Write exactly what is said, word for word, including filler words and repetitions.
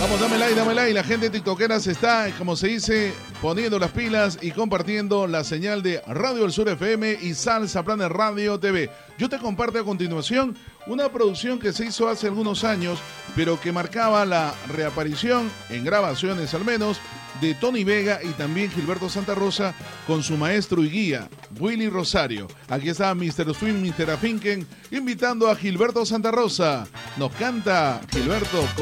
Vamos, dame like, dame like. La gente tiktokera se está, como se dice, poniendo las pilas y compartiendo la señal de Radio El Sur F M y Salsa Planet Radio T V. Yo te comparto a continuación una producción que se hizo hace algunos años, pero que marcaba la reaparición, en grabaciones al menos, de Tony Vega y también Gilberto Santa Rosa con su maestro y guía, Willy Rosario. Aquí está mister Swing, mister Afinken, invitando a Gilberto Santa Rosa. Nos canta Gilberto.